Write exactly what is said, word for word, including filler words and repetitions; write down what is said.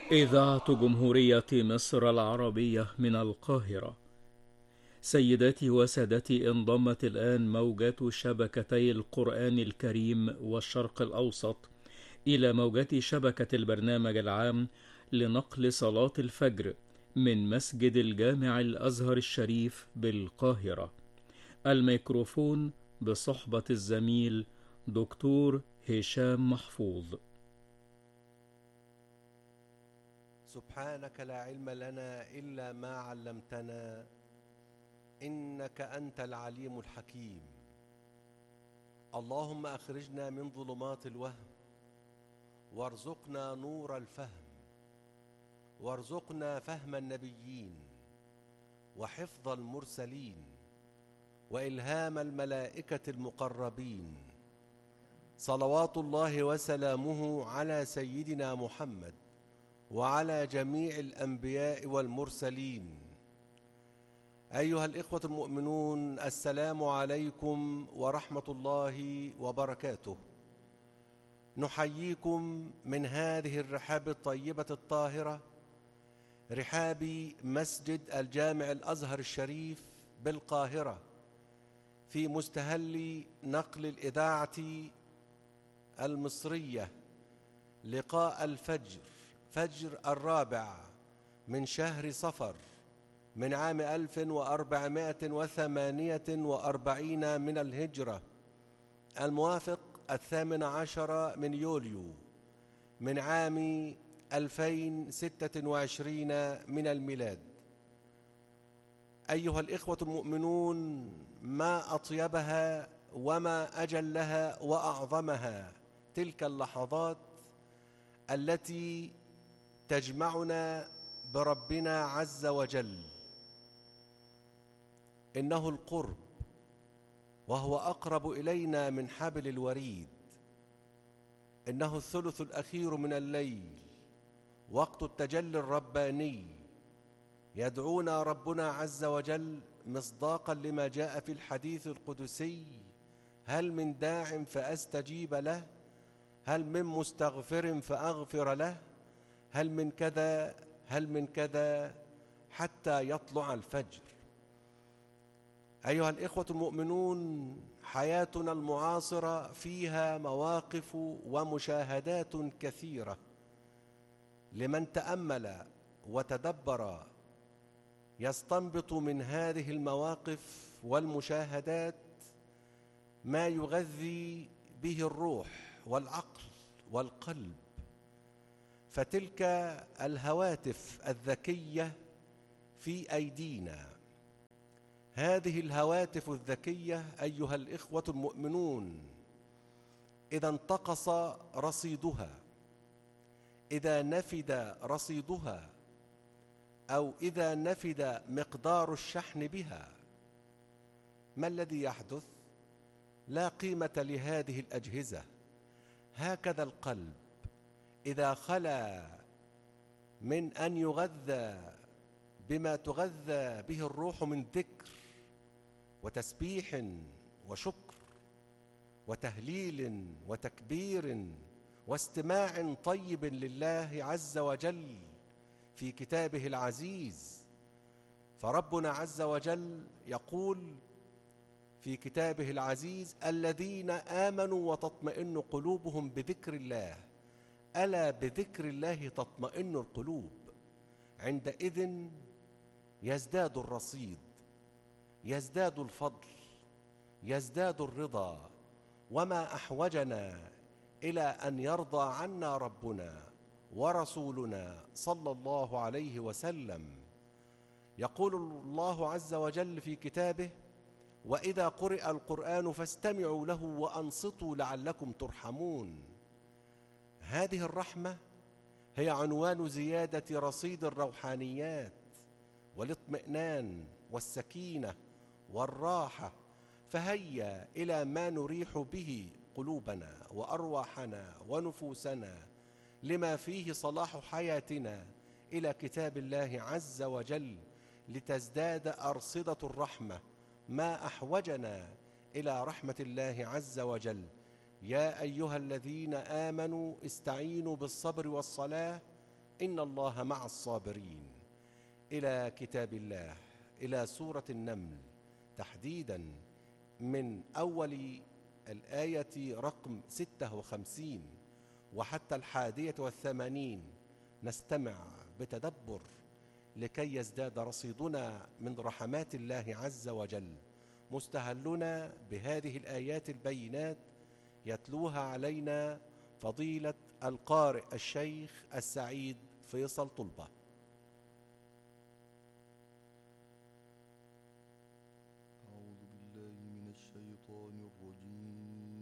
إذاعة جمهورية مصر العربية من القاهرة. سيداتي وسادتي، انضمت الآن موجات شبكتي القرآن الكريم والشرق الأوسط إلى موجات شبكة البرنامج العام لنقل صلاة الفجر من مسجد الجامع الأزهر الشريف بالقاهرة. الميكروفون بصحبة الزميل دكتور هشام محفوظ. سبحانك لا علم لنا إلا ما علمتنا إنك أنت العليم الحكيم. اللهم أخرجنا من ظلمات الوهم وارزقنا نور الفهم، وارزقنا فهم النبيين وحفظ المرسلين وإلهام الملائكة المقربين. صلوات الله وسلامه على سيدنا محمد وعلى جميع الأنبياء والمرسلين. أيها الإخوة المؤمنون، السلام عليكم ورحمة الله وبركاته. نحييكم من هذه الرحاب الطيبة الطاهرة، رحاب مسجد الجامع الأزهر الشريف بالقاهرة، في مستهل نقل الإذاعة المصرية لقاء الفجر، فجر الرابع من شهر صفر من عام ألف وأربعمائة وثمانية وأربعين من الهجرة، الموافق الثامن عشر من يوليو من عام ألفين وستة وعشرين من الميلاد. أيها الإخوة المؤمنون، ما أطيبها وما أجلها وأعظمها تلك اللحظات التي تجمعنا بربنا عز وجل. إنه القرب، وهو أقرب إلينا من حبل الوريد. إنه الثلث الأخير من الليل، وقت التجلي الرباني. يدعونا ربنا عز وجل مصداقا لما جاء في الحديث القدسي: هل من داع فأستجيب له؟ هل من مستغفر فأغفر له؟ هل من كذا هل من كذا حتى يطلع الفجر. أيها الإخوة المؤمنون، حياتنا المعاصرة فيها مواقف ومشاهدات كثيرة. لمن تأمل وتدبر يستنبط من هذه المواقف والمشاهدات ما يغذي به الروح والعقل والقلب. فتلك الهواتف الذكية في أيدينا، هذه الهواتف الذكية أيها الإخوة المؤمنون، إذا انتقص رصيدها، إذا نفد رصيدها، أو إذا نفد مقدار الشحن بها، ما الذي يحدث؟ لا قيمة لهذه الأجهزة. هكذا القلب إذا خلا من أن يغذى بما تغذى به الروح من ذكر وتسبيح وشكر وتهليل وتكبير واستماع طيب لله عز وجل في كتابه العزيز. فربنا عز وجل يقول في كتابه العزيز: الذين آمنوا وتطمئن قلوبهم بذكر الله، ألا بذكر الله تطمئن القلوب. عندئذ يزداد الرصيد، يزداد الفضل، يزداد الرضا. وما أحوجنا إلى أن يرضى عنا ربنا ورسولنا صلى الله عليه وسلم. يقول الله عز وجل في كتابه: وإذا قرئ القرآن فاستمعوا له وأنصتوا لعلكم ترحمون. هذه الرحمة هي عنوان زيادة رصيد الروحانيات والاطمئنان والسكينة والراحة. فهيا إلى ما نريح به قلوبنا وأرواحنا ونفوسنا لما فيه صلاح حياتنا إلى كتاب الله عز وجل، لتزداد أرصدة الرحمة. ما أحوجنا إلى رحمة الله عز وجل. يا أيها الذين آمنوا استعينوا بالصبر والصلاة إن الله مع الصابرين، إلى كتاب الله، إلى سورة النمل تحديدا من أول الآية رقم ستة وخمسين وحتى الحادية والثمانين، نستمع بتدبر لكي يزداد رصيدنا من رحمات الله عز وجل، مستهلنا بهذه الآيات البينات يتلوها علينا فضيلة القارئ الشيخ السعيد فيصل طلبة.